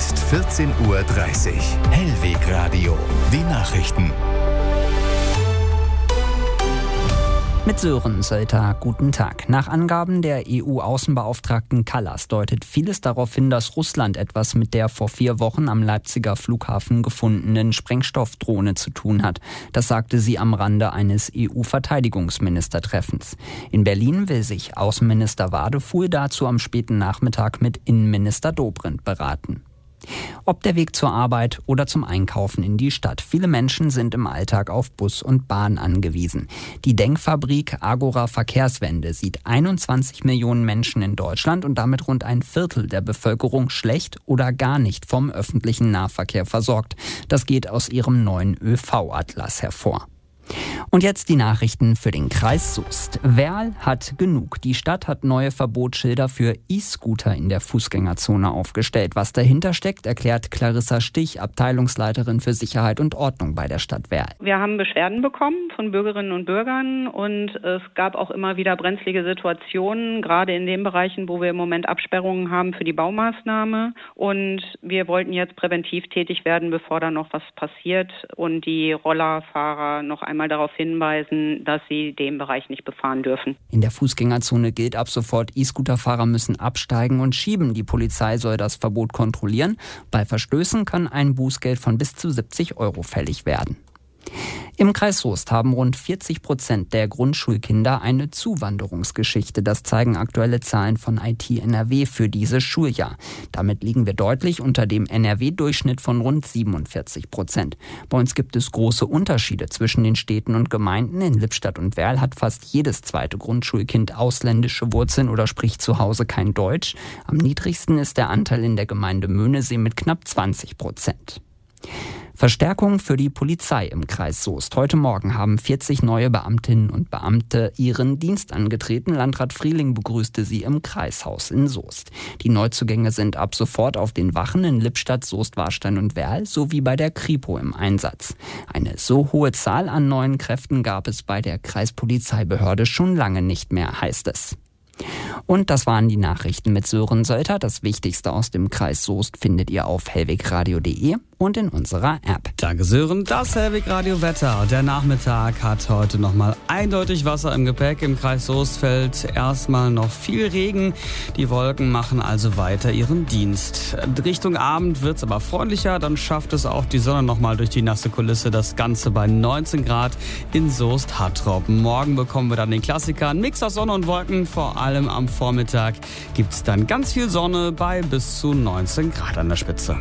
ist 14:30 Uhr. Hellweg Radio. Die Nachrichten. Mit Sören Sölter, guten Tag. Nach Angaben der EU-Außenbeauftragten Kallas deutet vieles darauf hin, dass Russland etwas mit der vor 4 Wochen am Leipziger Flughafen gefundenen Sprengstoffdrohne zu tun hat. Das sagte sie am Rande eines EU-Verteidigungsministertreffens. In Berlin will sich Außenminister Wadefuhl dazu am späten Nachmittag mit Innenminister Dobrindt beraten. Ob der Weg zur Arbeit oder zum Einkaufen in die Stadt. Viele Menschen sind im Alltag auf Bus und Bahn angewiesen. Die Denkfabrik Agora Verkehrswende sieht 21 Millionen Menschen in Deutschland und damit rund ein Viertel der Bevölkerung schlecht oder gar nicht vom öffentlichen Nahverkehr versorgt. Das geht aus ihrem neuen ÖV-Atlas hervor. Und jetzt die Nachrichten für den Kreis Soest. Werl hat genug. Die Stadt hat neue Verbotsschilder für E-Scooter in der Fußgängerzone aufgestellt. Was dahinter steckt, erklärt Clarissa Stich, Abteilungsleiterin für Sicherheit und Ordnung bei der Stadt Werl. Wir haben Beschwerden bekommen von Bürgerinnen und Bürgern und es gab auch immer wieder brenzlige Situationen, gerade in den Bereichen, wo wir im Moment Absperrungen haben für die Baumaßnahme. Und wir wollten jetzt präventiv tätig werden, bevor da noch was passiert und die Rollerfahrer noch einmal darauf hinweisen, dass sie den Bereich nicht befahren dürfen. In der Fußgängerzone gilt ab sofort, E-Scooterfahrer müssen absteigen und schieben. Die Polizei soll das Verbot kontrollieren. Bei Verstößen kann ein Bußgeld von bis zu 70 € fällig werden. Im Kreis Soest haben rund 40% der Grundschulkinder eine Zuwanderungsgeschichte. Das zeigen aktuelle Zahlen von IT NRW für dieses Schuljahr. Damit liegen wir deutlich unter dem NRW-Durchschnitt von rund 47%. Bei uns gibt es große Unterschiede zwischen den Städten und Gemeinden. In Lippstadt und Werl hat fast jedes zweite Grundschulkind ausländische Wurzeln oder spricht zu Hause kein Deutsch. Am niedrigsten ist der Anteil in der Gemeinde Möhnesee mit knapp 20%. Verstärkung für die Polizei im Kreis Soest. Heute Morgen haben 40 neue Beamtinnen und Beamte ihren Dienst angetreten. Landrat Frieling begrüßte sie im Kreishaus in Soest. Die Neuzugänge sind ab sofort auf den Wachen in Lippstadt, Soest, Warstein und Werl sowie bei der Kripo im Einsatz. Eine so hohe Zahl an neuen Kräften gab es bei der Kreispolizeibehörde schon lange nicht mehr, heißt es. Und das waren die Nachrichten mit Sören Sölter. Das Wichtigste aus dem Kreis Soest findet ihr auf hellwegradio.de und in unserer App. Danke Sören, das Hellwegradio-Wetter. Der Nachmittag hat heute nochmal eindeutig Wasser im Gepäck. Im Kreis Soest fällt erstmal noch viel Regen. Die Wolken machen also weiter ihren Dienst. Richtung Abend wird es aber freundlicher. Dann schafft es auch die Sonne nochmal durch die nasse Kulisse. Das Ganze bei 19 Grad in Soest-Hattrop. Morgen bekommen wir dann den Klassiker. Ein Mix aus Sonne und Wolken. Vor allem am Vormittag gibt es dann ganz viel Sonne bei bis zu 19 Grad an der Spitze.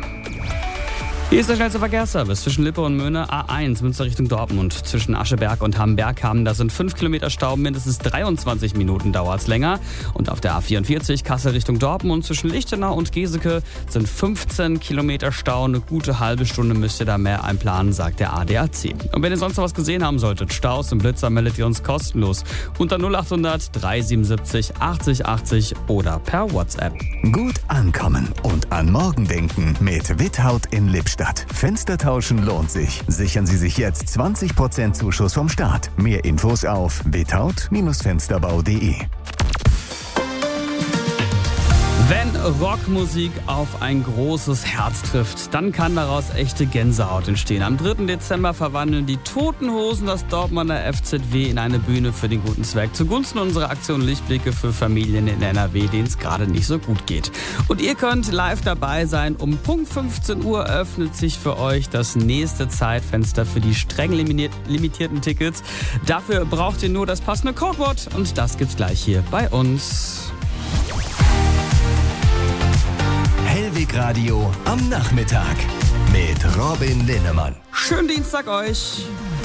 Hier ist der schnellste Verkehrsservice zwischen Lippe und Möhne. A1 Münster Richtung Dortmund. Zwischen Ascheberg und Hamm-Berghamm, da sind 5 Kilometer Stau, mindestens 23 Minuten dauert es länger. Und auf der A44 Kassel Richtung Dortmund zwischen Lichtenau und Geseke sind 15 Kilometer Stau. Eine gute halbe Stunde müsst ihr da mehr einplanen, sagt der ADAC. Und wenn ihr sonst noch was gesehen haben solltet, Staus und Blitzer, meldet ihr uns kostenlos unter 0800 377 80 80 oder per WhatsApp. Gut ankommen und an morgen denken mit Withaut in Lippstadt. Fenster tauschen lohnt sich. Sichern Sie sich jetzt 20% Zuschuss vom Staat. Mehr Infos auf withaut-fensterbau.de. Wenn Rockmusik auf ein großes Herz trifft, dann kann daraus echte Gänsehaut entstehen. Am 3. Dezember verwandeln die Toten Hosen das Dortmunder FZW in eine Bühne für den guten Zweck. Zugunsten unserer Aktion Lichtblicke für Familien in NRW, denen es gerade nicht so gut geht. Und ihr könnt live dabei sein. Um Punkt 15 Uhr öffnet sich für euch das nächste Zeitfenster für die streng limitierten Tickets. Dafür braucht ihr nur das passende Codewort und das gibt's gleich hier bei uns. Hellwegradio am Nachmittag mit Robin Linnemann. Schönen Dienstag euch!